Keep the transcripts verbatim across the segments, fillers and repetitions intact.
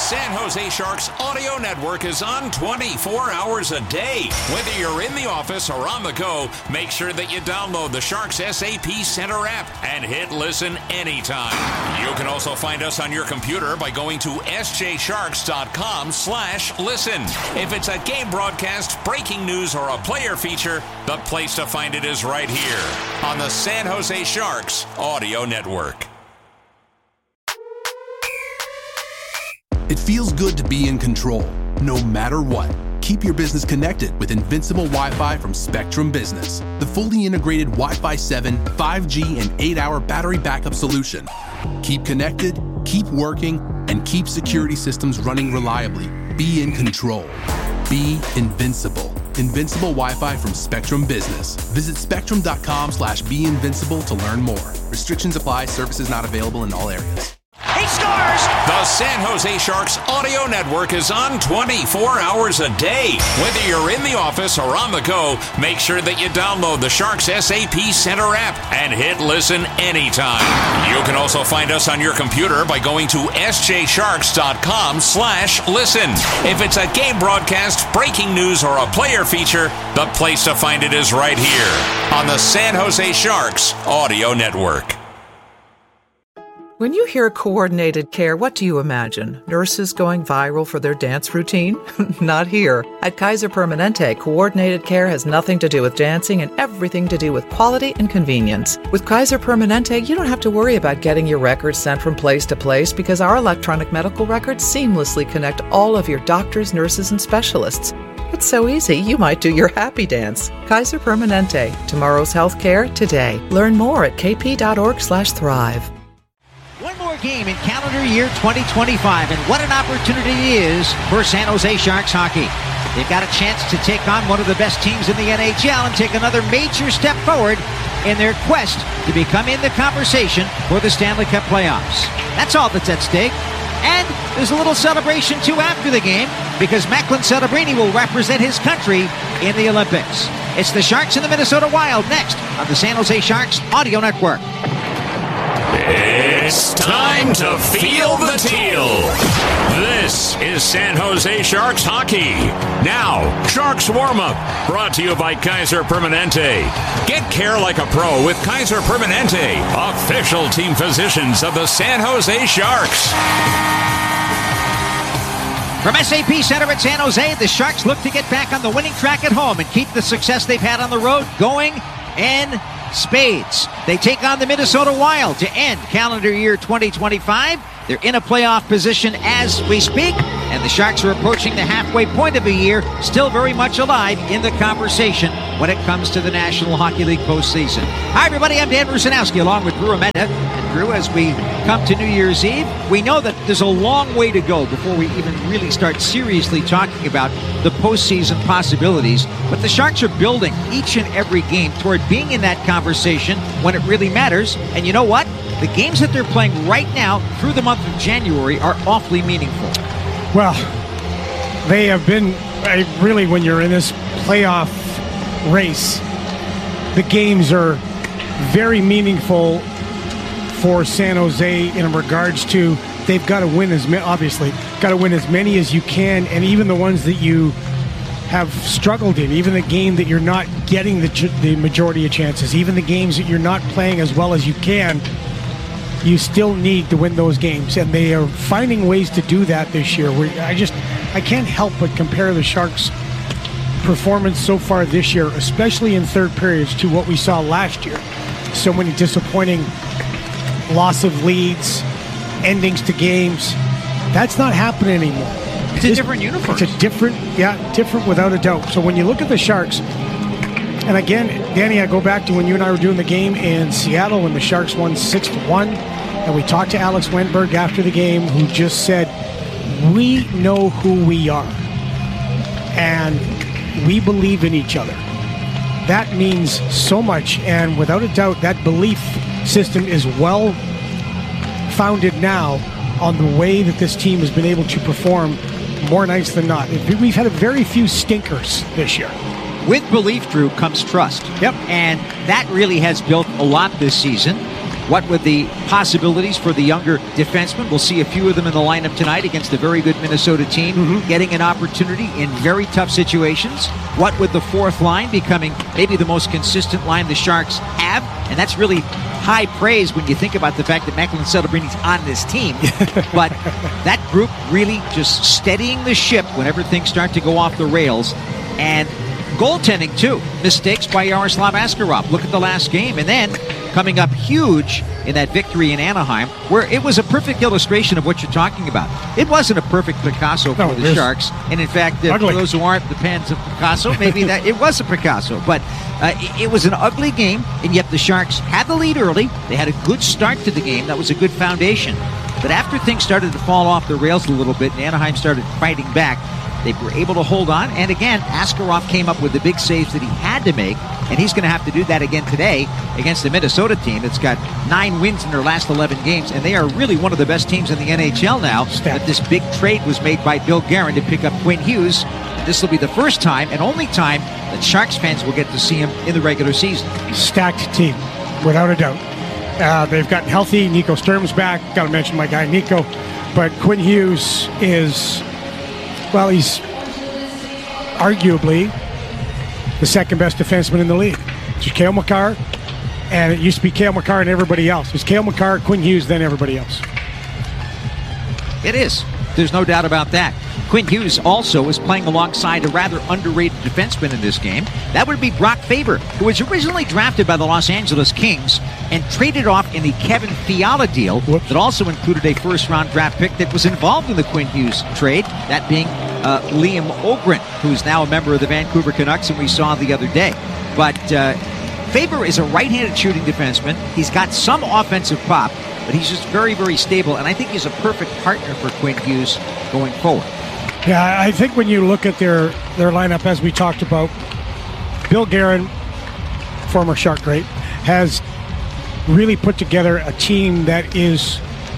San Jose Sharks audio network is on twenty-four hours a day. Whether you're in the office or on the go, make sure that you download the Sharks S A P Center app and hit listen anytime. You can also find us on your computer by going to s j sharks dot com slash listen. If it's a game broadcast, breaking news, or a player feature, the place to find it is right here on the San Jose Sharks audio network. It feels good to be in control, no matter what. Keep your business connected with Invincible Wi-Fi from Spectrum Business, the fully integrated Wi-Fi seven, five G, and eight hour battery backup solution. Keep connected, keep working, and keep security systems running reliably. Be in control. Be invincible. Invincible Wi-Fi from Spectrum Business. Visit spectrum.com slash be invincible to learn more. Restrictions apply. Services not available in all areas. He scores! The San Jose Sharks audio network is on twenty-four hours a day. Whether you're in the office or on the go, make sure that you download the Sharks S A P Center app and hit listen anytime. You can also find us on your computer by going to s j sharks dot com slash listen. If it's a game broadcast, breaking news, or a player feature, the place to find it is right here on the San Jose Sharks audio network. When you hear coordinated care, what do you imagine? Nurses going viral for their dance routine? Not here. At Kaiser Permanente, coordinated care has nothing to do with dancing and everything to do with quality and convenience. With Kaiser Permanente, you don't have to worry about getting your records sent from place to place because our electronic medical records seamlessly connect all of your doctors, nurses, and specialists. It's so easy, you might do your happy dance. Kaiser Permanente. Tomorrow's healthcare today. Learn more at k p dot org slash thrive. One more game in calendar year twenty twenty-five, and what an opportunity it is for San Jose Sharks hockey. They've got a chance to take on one of the best teams in the N H L and take another major step forward in their quest to become in the conversation for the Stanley Cup playoffs. That's all that's at stake. And there's a little celebration, too, after the game, because Macklin Celebrini will represent his country in the Olympics. It's the Sharks and the Minnesota Wild next on the San Jose Sharks audio network. It's time to feel the teal. This is San Jose Sharks hockey. Now, Sharks warm-up, brought to you by Kaiser Permanente. Get care like a pro with Kaiser Permanente, official team physicians of the San Jose Sharks. From S A P Center at San Jose, the Sharks look to get back on the winning track at home and keep the success they've had on the road going in spades. They take on the Minnesota Wild to end calendar year twenty twenty-five. They're in a playoff position as we speak, and the Sharks are approaching the halfway point of the year, still very much alive in the conversation when it comes to the National Hockey League postseason. Hi, everybody. I'm Dan Rusanowski, along with Drew Amenda. And Drew, as we come to New Year's Eve, we know that there's a long way to go before we even really start seriously talking about the postseason possibilities. But the Sharks are building each and every game toward being in that conversation when it really matters. And you know what? The games that they're playing right now through the month of January are awfully meaningful. Well, they have been, uh, really, when you're in this playoff race, the games are very meaningful for San Jose in regards to they've got to win as many, obviously, got to win as many as you can, and even the ones that you have struggled in, even the game that you're not getting the, the majority of chances, even the games that you're not playing as well as you can, you still need to win those games, and they are finding ways to do that this year. We, I just, I can't help but compare the Sharks' performance so far this year, especially in third periods, to what we saw last year. So many disappointing loss of leads, endings to games. That's not happening anymore. It's a different universe. It's a different, yeah, different without a doubt. So when you look at the Sharks, and again, Danny, I go back to when you and I were doing the game in Seattle when the Sharks won six to one, and we talked to Alex Wennberg after the game, who just said, we know who we are, and we believe in each other. That means so much, and without a doubt, that belief system is well founded now on the way that this team has been able to perform more nights than not. We've had a very few stinkers this year. With belief, Drew, comes trust. Yep. And that really has built a lot this season. What would the possibilities for the younger defensemen? We'll see a few of them in the lineup tonight against a very good Minnesota team, mm-hmm. getting an opportunity in very tough situations. What would the fourth line becoming maybe the most consistent line the Sharks have? And that's really high praise when you think about the fact that Macklin Celebrini on this team. But that group really just steadying the ship whenever things start to go off the rails. And goaltending, too. Mistakes by Yaroslav Askarov. Look at the last game. And then coming up huge in that victory in Anaheim, where it was a perfect illustration of what you're talking about. It wasn't a perfect Picasso for no, the Sharks. And in fact, uh, for those who aren't the fans of Picasso, maybe that it was a Picasso. But uh, it, it was an ugly game, and yet the Sharks had the lead early. They had a good start to the game. That was a good foundation. But after things started to fall off the rails a little bit, and Anaheim started fighting back, they were able to hold on. And again, Askarov came up with the big saves that he had to make, and he's going to have to do that again today against the Minnesota team that's got nine wins in their last eleven games, and they are really one of the best teams in the N H L now. But this big trade was made by Bill Guerin to pick up Quinn Hughes. This will be the first time and only time that Sharks fans will get to see him in the regular season. Stacked team, without a doubt. Uh, they've gotten healthy. Nico Sturm's back. Got to mention my guy Nico. But Quinn Hughes is... Well, he's arguably the second best defenseman in the league. It's Cale Makar, and it used to be Cale Makar and everybody else. It's Cale Makar, Quinn Hughes, then everybody else. It is. There's no doubt about that. Quinn Hughes also is playing alongside a rather underrated defenseman in this game. That would be Brock Faber, who was originally drafted by the Los Angeles Kings and traded off in the Kevin Fiala deal. Whoops. That also included a first-round draft pick that was involved in the Quinn Hughes trade, that being uh, Liam Ogren, who's now a member of the Vancouver Canucks, and we saw the other day. But uh, Faber is a right-handed shooting defenseman. He's got some offensive pop, but he's just very, very stable, and I think he's a perfect partner for Quinn Hughes going forward. Yeah, I think when you look at their, their lineup, as we talked about, Bill Guerin, former Shark great, has really put together a team that is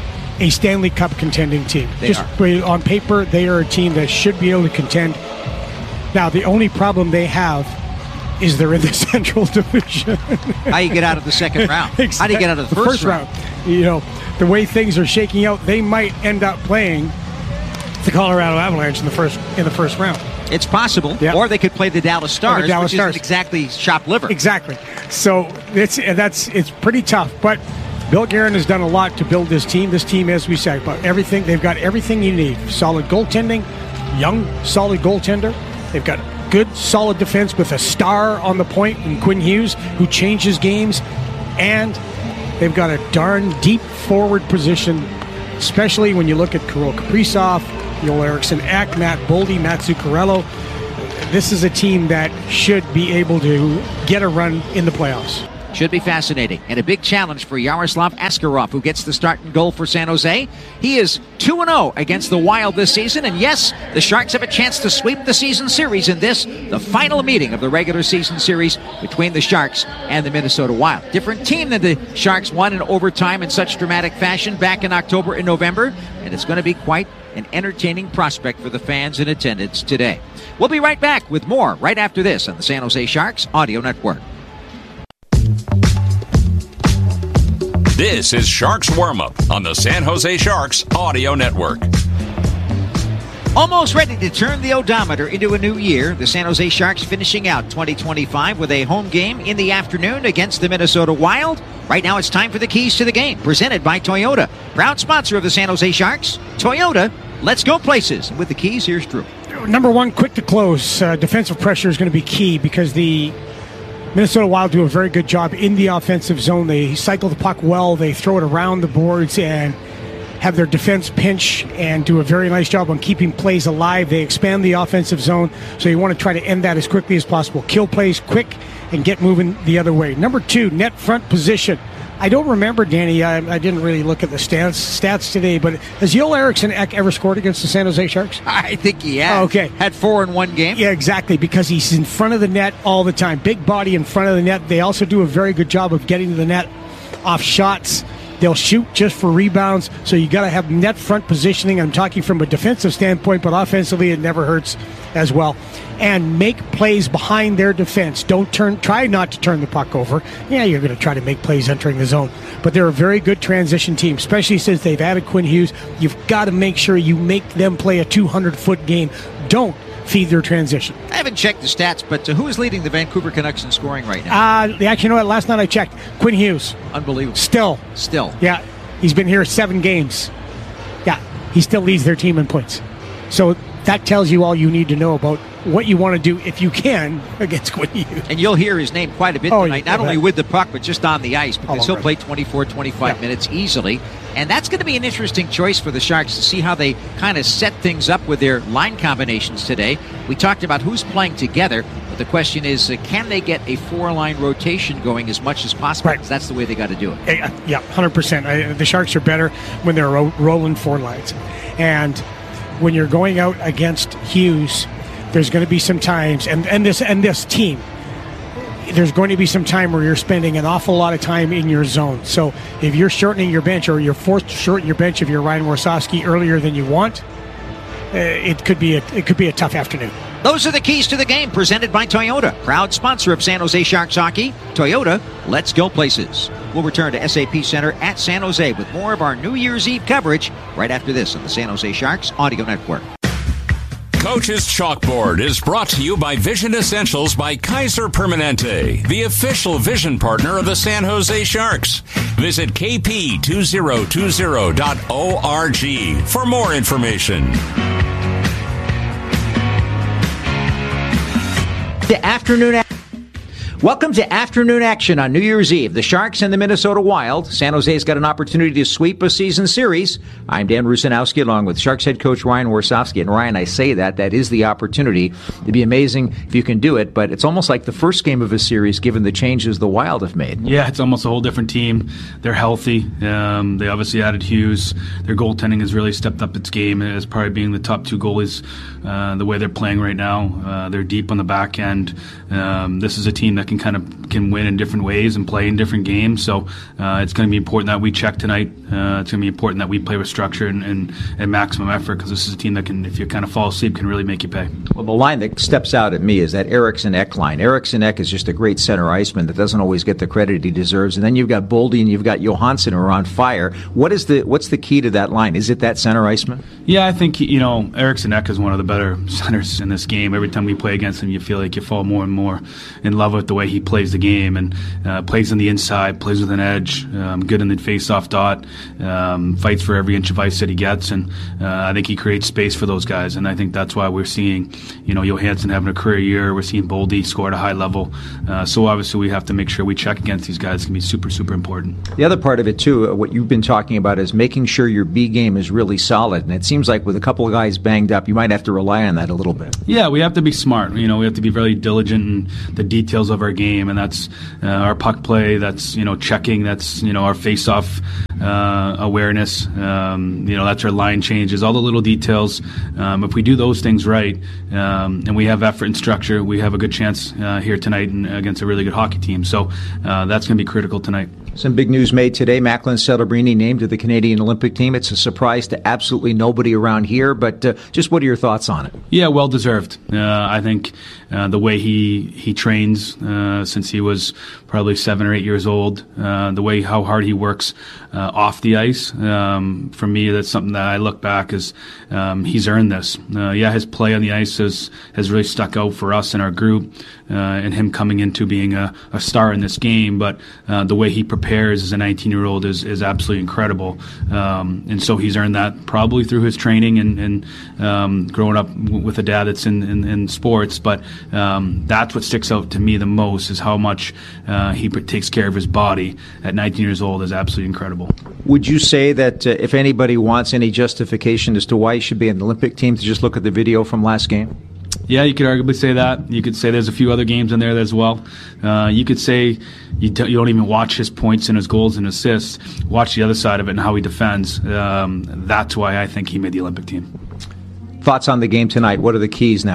a Stanley Cup contending team. They Just are. On paper, they are a team that should be able to contend. Now, the only problem they have is they're in the Central Division. How do you get out of the second round? Exactly. How do you get out of the, the first, first round? round? You know, the way things are shaking out, they might end up playing the Colorado Avalanche in the first in the first round. It's possible. Yeah. Or they could play the Dallas Stars, the Dallas which Stars. isn't exactly shop liver. Exactly. So it's that's it's pretty tough. But Bill Guerin has done a lot to build this team. This team, as we said, about everything. They've got everything you need. Solid goaltending, young, solid goaltender. They've got good, solid defense with a star on the point in Quinn Hughes, who changes games. And they've got a darn deep forward position, especially when you look at Kirill Kaprizov, Joel Eriksson Ek, Matt Boldy, Matt Zuccarello. This is a team that should be able to get a run in the playoffs. Should be fascinating. And a big challenge for Yaroslav Askarov, who gets the start and goal for San Jose. He is two and oh against the Wild this season. And yes, the Sharks have a chance to sweep the season series in this, the final meeting of the regular season series between the Sharks and the Minnesota Wild. Different team than the Sharks won in overtime in such dramatic fashion back in October and November. And it's going to be quite an entertaining prospect for the fans in attendance today. We'll be right back with more right after this on the San Jose Sharks Audio Network. This is Sharks Warm-Up on the San Jose Sharks Audio Network. Almost ready to turn the odometer into a new year, the San Jose Sharks finishing out twenty twenty-five with a home game in the afternoon against the Minnesota Wild. Right now it's time for the keys to the game, presented by Toyota. Proud sponsor of the San Jose Sharks, Toyota. Let's go places. And with the keys, here's Drew. Number one, quick to close. Uh, defensive pressure is going to be key because the Minnesota Wild do a very good job in the offensive zone. They cycle the puck well. They throw it around the boards and have their defense pinch and do a very nice job on keeping plays alive. They expand the offensive zone, so you want to try to end that as quickly as possible. Kill plays quick and get moving the other way. Number two, net front position. I don't remember, Danny, I, I didn't really look at the stats, stats today, but has Joel Eriksson Ek ever scored against the San Jose Sharks? I think he has. Oh, okay. Had four in one game. Yeah, exactly, because he's in front of the net all the time. Big body in front of the net. They also do a very good job of getting to the net off shots They'll shoot just for rebounds, so you got to have net front positioning. I'm talking from a defensive standpoint, but offensively it never hurts as well. And make plays behind their defense. Don't turn. Try not to turn the puck over. Yeah, you're going to try to make plays entering the zone, but they're a very good transition team, especially since they've added Quinn Hughes. You've got to make sure you make them play a two hundred foot game. Don't feed their transition. I haven't checked the stats, but uh, who is leading the Vancouver Canucks in scoring right now? Uh, actually, you know what? Last night I checked. Quinn Hughes. Unbelievable. Still. Still. Yeah. He's been here seven games. Yeah. He still leads their team in points. So that tells you all you need to know about what you want to do, if you can, against Quinn Hughes. And you'll hear his name quite a bit oh, tonight, not only with the puck, but just on the ice, because he'll play twenty-four, twenty-five yeah. minutes easily. And that's going to be an interesting choice for the Sharks to see how they kind of set things up with their line combinations today. We talked about who's playing together, but the question is, uh, can they get a four-line rotation going as much as possible? Right. Because that's the way they got to do it. Yeah, one hundred percent. I, the Sharks are better when they're ro- rolling four lines. And when you're going out against Hughes, there's going to be some times, and, and this and this team, there's going to be some time where you're spending an awful lot of time in your zone. So if you're shortening your bench, or you're forced to shorten your bench if you're Ryan Warsofsky earlier than you want, uh, it could be a, it could be a tough afternoon. Those are the keys to the game, presented by Toyota, proud sponsor of San Jose Sharks hockey. Toyota, let's go places. We'll return to S A P Center at San Jose with more of our New Year's Eve coverage right after this on the San Jose Sharks Audio Network. Coach's Chalkboard is brought to you by Vision Essentials by Kaiser Permanente, the official vision partner of the San Jose Sharks. Visit k p two thousand twenty dot org for more information. The afternoon. Welcome to afternoon action on New Year's Eve. The Sharks and the Minnesota Wild. San Jose's got an opportunity to sweep a season series. I'm Dan Rusanowski along with Sharks head coach Ryan Warsofsky. And Ryan, I say that, that is the opportunity. It'd be amazing if you can do it, but it's almost like the first game of a series given the changes the Wild have made. Yeah, it's almost a whole different team. They're healthy. Um, they obviously added Hughes. Their goaltending has really stepped up its game as probably being the top two goalies uh, the way they're playing right now. Uh, they're deep on the back end. Um, this is a team that can kind of can win in different ways and play in different games. So uh, it's going to be important that we check tonight. Uh, it's going to be important that we play with structure and, and, and maximum effort, because this is a team that can, if you kind of fall asleep, can really make you pay. Well, the line that steps out at me is that Eriksson-Ek line. Eriksson-Ek is just a great center iceman that doesn't always get the credit he deserves. And then you've got Boldy and you've got Johansson who are on fire. What is the what's the key to that line? Is it that center iceman? Yeah, I think, you know, Eriksson-Ek is one of the better centers in this game. Every time we play against him, you feel like you fall more and more in love with the way he plays the game, and uh, plays on the inside, plays with an edge, um, good in the face-off dot, um, fights for every inch of ice that he gets, and uh, I think he creates space for those guys, and I think that's why we're seeing, you know, Johansson having a career year. We're seeing Boldy score at a high level. Uh, so obviously we have to make sure we check against these guys. It's going to be super, super important. The other part of it, too, what you've been talking about is making sure your B game is really solid, and it seems like with a couple of guys banged up, you might have to rely on that a little bit. Yeah, we have to be smart. You know, we have to be very diligent in the details of our game, and that's uh, our puck play, that's, you know, checking, that's, you know, our face-off uh, awareness, um, you know, that's our line changes, all the little details. Um, if we do those things right, um, and we have effort and structure, we have a good chance uh, here tonight and against a really good hockey team. So uh, that's going to be critical tonight. Some big news made today. Macklin Celebrini named to the Canadian Olympic team. It's a surprise to absolutely nobody around here, but uh, just what are your thoughts on it? Yeah, well deserved. Uh, I think uh, the way he he trains uh, since he was probably seven or eight years old, uh, the way how hard he works uh, off the ice, um, for me, that's something that I look back as um, he's earned this. Uh, yeah, his play on the ice has, has really stuck out for us in our group, uh, and him coming into being a, a star in this game, but uh, the way he prepares as a nineteen-year-old is, is absolutely incredible. Um, and so he's earned that probably through his training and, and um, growing up w- with a dad that's in, in, in sports. But um, that's what sticks out to me the most, is how much uh, he takes care of his body at nineteen years old is absolutely incredible. Would you say that uh, if anybody wants any justification as to why he should be in the Olympic team, to just look at the video from last game? Yeah, you could arguably say that. You could say there's a few other games in there as well. Uh, you could say you, d- you don't even watch his points and his goals and assists. Watch the other side of it and how he defends. Um, that's why I think he made the Olympic team. Thoughts on the game tonight? What are the keys now?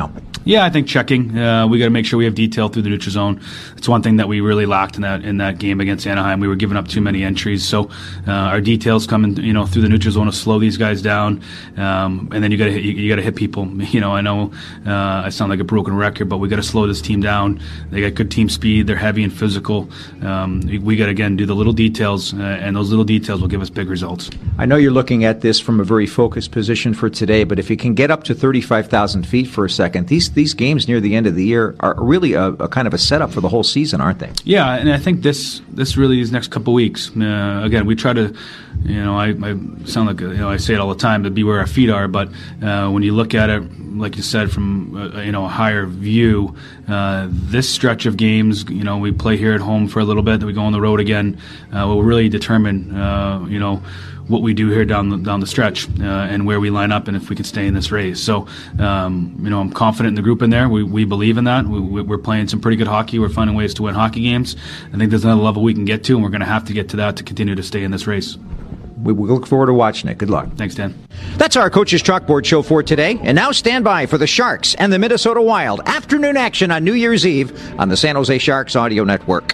Yeah, I think checking. Uh, we got to make sure we have detail through the neutral zone. It's one thing that we really lacked in that in that game against Anaheim. We were giving up too many entries. So uh, our details coming, you know, through the neutral zone to slow these guys down, um, and then you got to you, you got to hit people. You know, I know uh, I sound like a broken record, but we got to slow this team down. They got good team speed. They're heavy and physical. Um, we, we got to again do the little details, uh, and those little details will give us big results. I know you're looking at this from a very focused position for today, but if you can get up to thirty-five thousand feet for a second, these these games near the end of the year are really a, a kind of a setup for the whole season, aren't they? Yeah, and I think this this really is next couple weeks. Uh, again, we try to, you know, I, I sound like, you know, I say it all the time, to be where our feet are, but uh, when you look at it, like you said, from uh, you know a higher view, uh, this stretch of games, you know, we play here at home for a little bit, then we go on the road again, uh, will really determine, uh, you know, what we do here down the, down the stretch uh, and where we line up and if we can stay in this race. So, um, you know, I'm confident in the group in there. We we believe in that. We, we're playing some pretty good hockey. We're finding ways to win hockey games. I think there's another level we can get to, and we're going to have to get to that to continue to stay in this race. We we look forward to watching it. Good luck. Thanks, Dan. That's our Coach's Chalkboard show for today. And now stand by for the Sharks and the Minnesota Wild. Afternoon action on New Year's Eve on the San Jose Sharks Audio Network.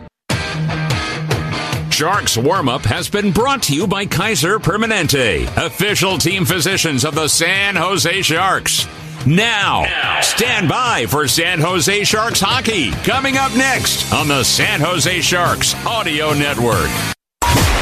Sharks Warm-Up has been brought to you by Kaiser Permanente, official team physicians of the San Jose Sharks. Now, now, stand by for San Jose Sharks hockey, coming up next on the San Jose Sharks Audio Network.